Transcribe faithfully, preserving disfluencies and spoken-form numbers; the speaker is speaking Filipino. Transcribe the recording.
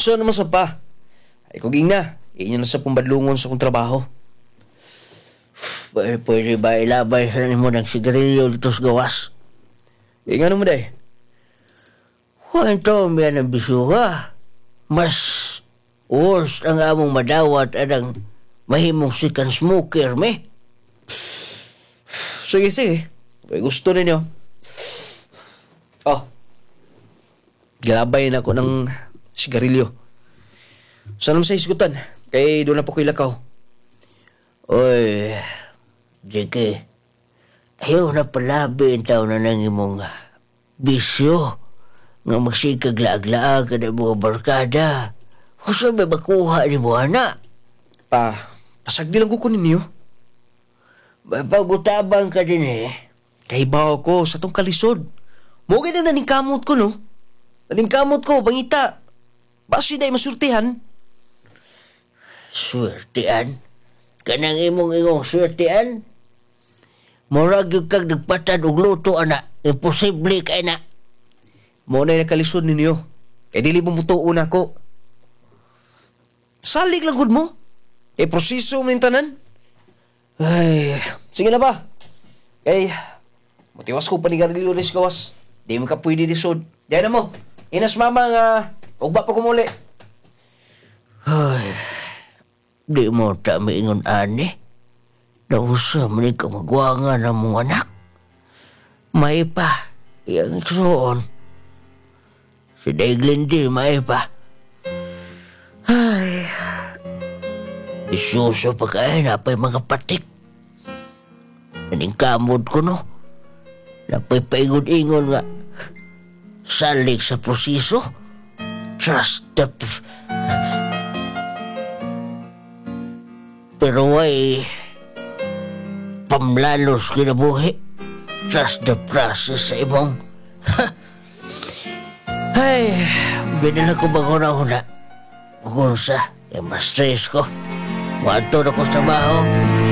So naman sa pa? Ay kuging na. Inyo na sa pumbadlungon sa kong trabaho. Pwede, pwede ba ilabay sa mo ng sigarilyo dito sa gawas? Eh nga naman day. Kwento miyan ang bisuha. Mas worse ang among madawat at ang mahimong sikan smoker, me. Sige, sige. Kung gusto ninyo. Oh. Galabay na ako ng sigarilyo. Saan naman sa isgutan? Kaya doon na po ko'y lakaw. Oy, Jeke, ayaw na palabi ang tao na nang imong bisyo nga magsigaglaag-laag ka na mga barkada. O sa may makuha ni mo, anak? Pa, pasagdi lang ko ko ninyo. May pagbutabang ka din eh. Kay bawa ko sa tong kalisod. Mo ganda na kamot ko, no? Naning kamot ko, bangita. Basi na masurtihan. Swertian? Kanang imong ingong swertian? Murag yung kag nagpatad og luto, anak. Imposible kay na. Mo na nakalisod ninyo. Kay dili mo mutuon ako. Salig lang gud mo. Kay proseso mo tanan. Ay, sige na ba? Kay, matiwas ko panigarilyo rin sa gawas. Di mo ka pwede disod. Diyan na mo. Inas mama nga, ugba pa kumuli. Ay, di mo ta maingon ani. Nausa man ka magwanga ng mong anak. May pa, iyang iksoon. Si Daiglin di may pa. Ay, isuso pa kaya na pa'y mga patik. Kaning kamod ko, no? Napay paingon-ingon nga. Salig sa proseso. Trust the... Pero ay... pamlalos kinabuhi. Trust the process sa imong... Ay, binala ko baguna-una. Kung sa, eh, mas stress ko. Wanto na ko sa baho.